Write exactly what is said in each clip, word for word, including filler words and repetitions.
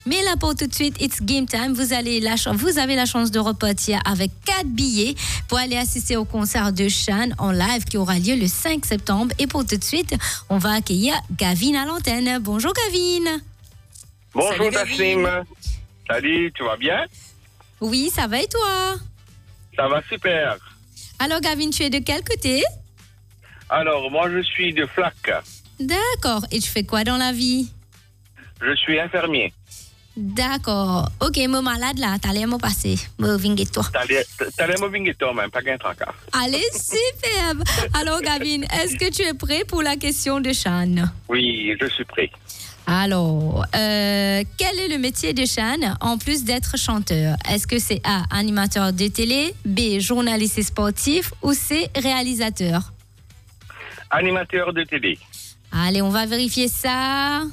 Mais là, pour tout de suite, it's game time. Vous, allez la ch- vous avez la chance de repartir avec quatre billets pour aller assister au concert de Shan en live qui aura lieu le cinq septembre. Et pour tout de suite, on va accueillir Gavin à l'antenne. Bonjour Gavin. Bonjour Taslim. Salut, tu vas bien? Oui, ça va et toi? Ça va super. Alors Gavin, tu es de quel côté? Alors, moi je suis de Flac. D'accord. Et tu fais quoi dans la vie? Je suis infirmier. D'accord. Ok, mon malade là, t'as l'air me passer. Me vingue-toi. T'as l'air mauvais toi même, pas qu'un trancard. Allez, superbe. Alors Gavin, est-ce que tu es prêt pour la question de Shan? Oui, je suis prêt. Alors, euh, quel est le métier de Shan en plus d'être chanteur? Est-ce que c'est A, animateur de télé, B, journaliste sportif ou C, réalisateur? Animateur de télé. Allez, on va vérifier ça.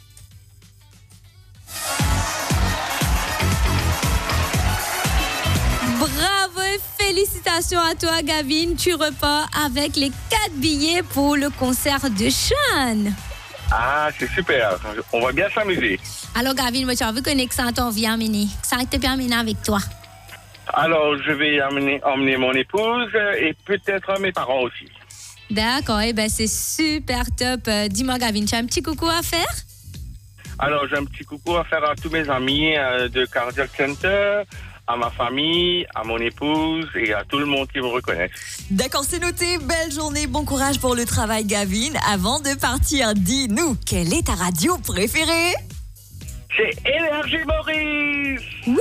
Bravo et félicitations à toi, Gavin. Tu repars avec les quatre billets pour le concert de Shan. Ah, c'est super. On va bien s'amuser. Alors, Gavin, moi, tu as vu que Nexan t'en vient amener. Ça te bien amener avec toi. Alors, je vais amener, emmener mon épouse et peut-être mes parents aussi. D'accord, eh ben c'est super top. Euh, dis-moi, Gavin, tu as un petit coucou à faire? Alors, j'ai un petit coucou à faire à tous mes amis euh, de Cardiac Center, à ma famille, à mon épouse et à tout le monde qui me reconnaît. D'accord, c'est noté. Belle journée, bon courage pour le travail, Gavin. Avant de partir, dis-nous, quelle est ta radio préférée? C'est Énergie Maurice.